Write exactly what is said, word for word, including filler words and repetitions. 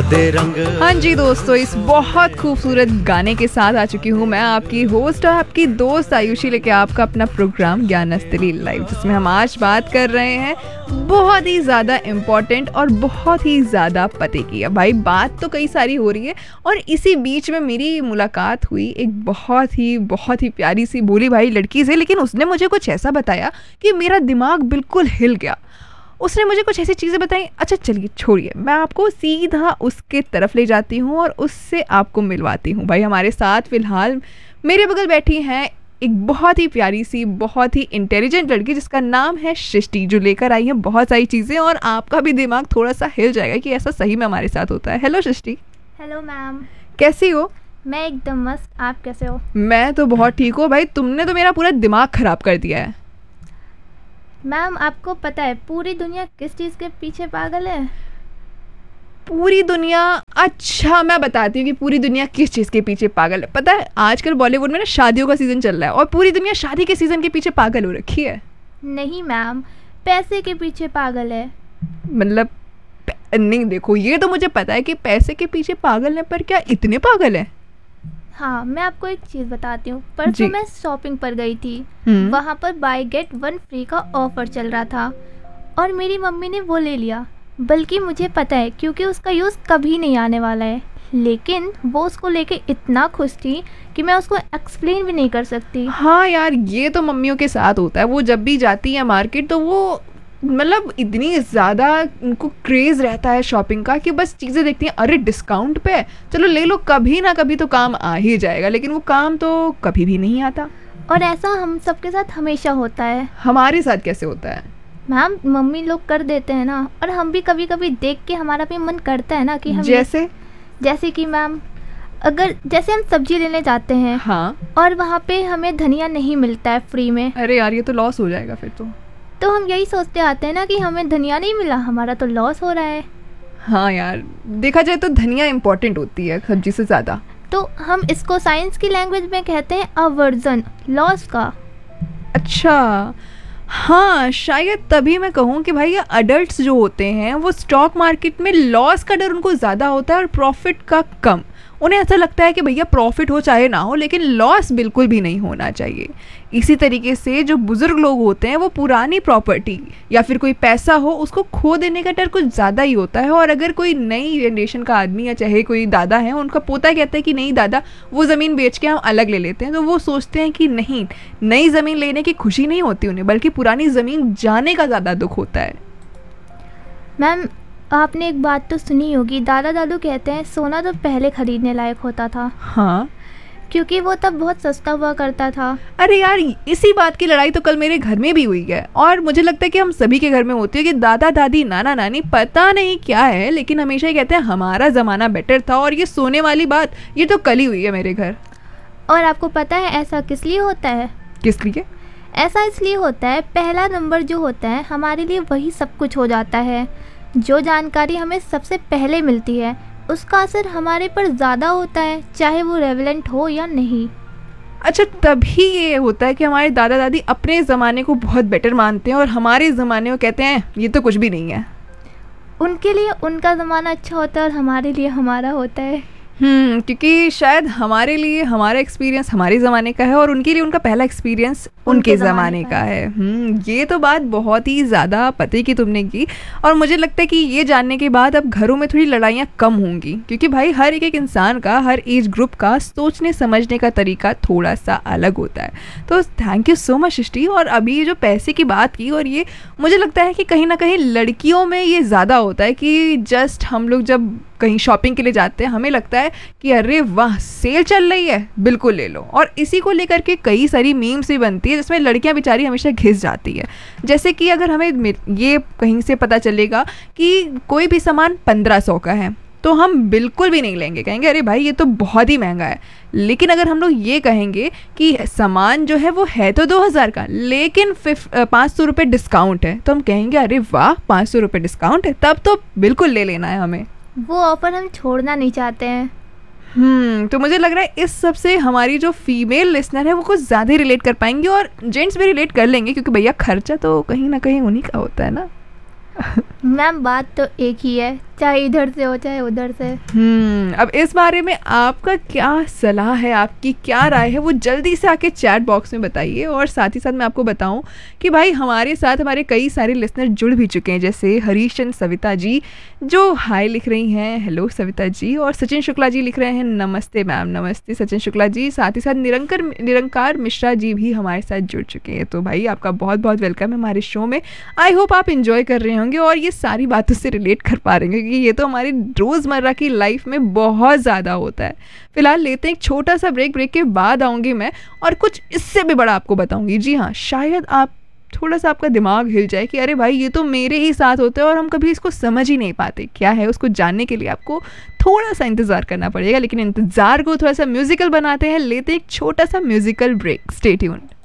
दे रंग। हाँ जी दोस्तों, इस बहुत खूबसूरत गाने के साथ आ चुकी हूँ मैं, आपकी होस्ट और आपकी दोस्त आयुषी, लेके आपका अपना प्रोग्राम ज्ञानस्थली लाइव, जिसमें हम आज बात कर रहे हैं बहुत ही ज़्यादा इम्पोर्टेंट और बहुत ही ज़्यादा पते की। अब भाई बात तो कई सारी हो रही है और इसी बीच में मेरी मुलाकात हुई एक बहुत ही बहुत ही प्यारी सी भोली भाई लड़की से, लेकिन उसने मुझे कुछ ऐसा बताया कि मेरा दिमाग बिल्कुल हिल गया। उसने मुझे कुछ ऐसी चीज़ें बताई। अच्छा चलिए छोड़िए, मैं आपको सीधा उसके तरफ ले जाती हूँ और उससे आपको मिलवाती हूँ। भाई हमारे साथ फ़िलहाल मेरे बगल बैठी हैं एक बहुत ही प्यारी सी, बहुत ही इंटेलिजेंट लड़की जिसका नाम है सृष्टि, जो लेकर आई है बहुत सारी चीज़ें और आपका भी दिमाग थोड़ा सा हिल जाएगा कि ऐसा सही में हमारे साथ होता है। हेलो सृष्टि। Hello ma'am. कैसी हो? मैं एकदम मस्त, आप कैसे हो? मैं तो बहुत ठीक हूँ। भाई तुमने तो मेरा पूरा दिमाग ख़राब कर दिया है। मैम आपको पता है पूरी दुनिया किस चीज़ के पीछे पागल है? पूरी दुनिया? अच्छा मैं बताती हूँ कि पूरी दुनिया किस चीज़ के पीछे पागल है। पता है आजकल बॉलीवुड में ना शादियों का सीज़न चल रहा है और पूरी दुनिया शादी के सीज़न के पीछे पागल हो रखी है। नहीं मैम, पैसे के पीछे पागल है। मतलब नहीं, देखो ये तो मुझे पता है कि पैसे के पीछे पागल है, पर क्या इतने पागल है? हाँ मैं आपको एक चीज़ बताती हूँ। परसों मैं शॉपिंग पर गई थी, वहाँ पर बाय गेट वन फ्री का ऑफर चल रहा था और मेरी मम्मी ने वो ले लिया। बल्कि मुझे पता है क्योंकि उसका यूज़ कभी नहीं आने वाला है, लेकिन वो उसको लेके इतना खुश थी कि मैं उसको एक्सप्लेन भी नहीं कर सकती। हाँ यार, ये तो मम्मियों के साथ होता है। वो जब भी जाती है मार्केट तो वो मतलब इतनी ज़्यादा उनको क्रेज़ रहता है शॉपिंग का कि बस चीज़ें देखती हैं, अरे डिस्काउंट पे चलो ले लो, कभी ना कभी तो काम आ ही जाएगा, लेकिन वो काम तो कभी भी नहीं आता। और ऐसा हम सबके साथ हमेशा होता है। हमारे साथ कैसे होता है? मैम मम्मी लोग कर देते हैं ना, और हम भी कभी कभी देख के हमारा भी मन करता है ना कि हम जैसे जैसे कि मैम अगर जैसे हम सब्जी लेने जाते हैं, हाँ, और वहाँ पे हमें धनिया नहीं मिलता है फ्री में। अरे यार ये तो लॉस हो जाएगा फिर तो तो हम यही सोचते आते हैं ना कि हमें धनिया नहीं मिला, हमारा तो लॉस हो रहा है। हाँ यार, देखा जाए तो धनिया इम्पोर्टेंट होती है सब्जी से ज़्यादा। तो हम इसको साइंस की लैंग्वेज में कहते हैं अवर्जन, लॉस का। अच्छा हाँ, शायद तभी मैं कहूँ कि भाई ये अडल्ट्स जो होते हैं वो स्टॉक मार्केट में लॉस का डर उनको ज़्यादा होता है और प्रॉफिट का कम। उन्हें ऐसा लगता है कि भैया प्रॉफिट हो चाहे ना हो, लेकिन लॉस बिल्कुल भी नहीं होना चाहिए। इसी तरीके से जो बुज़ुर्ग लोग होते हैं वो पुरानी प्रॉपर्टी या फिर कोई पैसा हो उसको खो देने का डर कुछ ज़्यादा ही होता है। और अगर कोई नई जनरेशन का आदमी या चाहे कोई दादा है, उनका पोता कहता है कि नहीं दादा वो ज़मीन बेच के हम अलग ले लेते हैं, तो वो सोचते हैं कि नहीं, नई ज़मीन लेने की खुशी नहीं होती उन्हें, बल्कि पुरानी ज़मीन जाने का ज़्यादा दुख होता है। मैम आपने एक बात तो सुनी होगी, दादा दादू कहते हैं सोना तो पहले खरीदने लायक होता था। हाँ, क्योंकि वो तब बहुत सस्ता हुआ करता था। अरे यार इसी बात की लड़ाई तो कल मेरे घर में भी हुई है और मुझे लगता है कि हम सभी के घर में होती है कि दादा दादी नाना नानी पता नहीं क्या है, लेकिन हमेशा ही कहते हैं हमारा ज़माना बेटर था। और ये सोने वाली बात ये तो कल ही हुई है मेरे घर। और आपको पता है ऐसा किस लिए होता है? किस लिए? ऐसा इसलिए होता है, पहला नंबर जो होता है हमारे लिए वही सब कुछ हो जाता है। जो जानकारी हमें सबसे पहले मिलती है उसका असर हमारे पर ज़्यादा होता है, चाहे वो रेलेवेंट हो या नहीं। अच्छा, तभी ये होता है कि हमारे दादा दादी अपने ज़माने को बहुत बेटर मानते हैं और हमारे ज़माने को कहते हैं ये तो कुछ भी नहीं है। उनके लिए उनका ज़माना अच्छा होता है और हमारे लिए हमारा होता है। हम्म क्योंकि शायद हमारे लिए हमारा एक्सपीरियंस हमारे ज़माने का है और उनके लिए उनका पहला एक्सपीरियंस उनके ज़माने का है। हम्म ये तो बात बहुत ही ज़्यादा पते की तुमने की और मुझे लगता है कि ये जानने के बाद अब घरों में थोड़ी लड़ाइयाँ कम होंगी, क्योंकि भाई हर एक एक इंसान का, हर एज ग्रुप का सोचने समझने का तरीका थोड़ा सा अलग होता है। तो थैंक यू सो मच सृष्टि। और अभी ये जो पैसे की बात की, और ये मुझे लगता है कि कहीं ना कहीं लड़कियों में ये ज़्यादा होता है कि जस्ट हम लोग जब कहीं शॉपिंग के लिए जाते हैं हमें लगता है कि अरे वाह सेल चल रही है, बिल्कुल ले लो। और इसी को लेकर के कई सारी मीम्स भी बनती है जिसमें लड़कियां बेचारी हमेशा घिस जाती है। जैसे कि अगर हमें ये कहीं से पता चलेगा कि कोई भी सामान पंद्रह सौ का है तो हम बिल्कुल भी नहीं लेंगे, कहेंगे अरे भाई ये तो बहुत ही महंगा है। लेकिन अगर हम लोग ये कहेंगे कि सामान जो है वो है तो दो हज़ार का लेकिन पाँच सौ रुपये डिस्काउंट है, तो हम कहेंगे अरे वाह पाँच सौ रुपये डिस्काउंट है, तब तो बिल्कुल ले लेना है हमें। वो ऑफर हम छोड़ना नहीं चाहते हैं। हम्म तो मुझे लग रहा है इस सब से हमारी जो फीमेल लिसनर है वो कुछ ज़्यादा ही रिलेट कर पाएंगे और जेंट्स भी रिलेट कर लेंगे, क्योंकि भैया खर्चा तो कहीं ना कहीं उन्हीं का होता है ना। मैम बात तो एक ही है, चाहे इधर से हो चाहे उधर से। हम्म अब इस बारे में आपका क्या सलाह है, आपकी क्या राय है, वो जल्दी से आके चैट बॉक्स में बताइए। और साथ ही साथ मैं आपको बताऊं कि भाई हमारे साथ हमारे कई सारे लिसनर जुड़ भी चुके हैं, जैसे हरीश चंद सविता जी जो हाय लिख रही हैं, हेलो सविता जी। और सचिन शुक्ला जी लिख रहे हैं नमस्ते मैम। नमस्ते सचिन शुक्ला जी। साथ ही साथ निरंकर निरंकार मिश्रा जी भी हमारे साथ जुड़ चुके हैं। तो भाई आपका बहुत बहुत वेलकम है हमारे शो में। आई होप आप इंजॉय कर रहे होंगे और ये सारी बातों से रिलेट कर पा रहे हैं, क्योंकि ये तो हमारी रोज़मर्रा की लाइफ में बहुत ज़्यादा होता है। फिलहाल लेते हैं एक छोटा सा ब्रेक। ब्रेक के बाद आऊँगी मैं और कुछ इससे भी बड़ा आपको बताऊँगी। जी हाँ, शायद आप थोड़ा सा आपका दिमाग हिल जाए कि अरे भाई ये तो मेरे ही साथ होता है और हम कभी इसको समझ ही नहीं पाते। क्या है उसको जानने के लिए आपको थोड़ा सा इंतज़ार करना पड़ेगा, लेकिन इंतज़ार को थोड़ा सा म्यूज़िकल बनाते हैं। लेते हैं एक छोटा सा म्यूज़िकल ब्रेक। Stay tuned.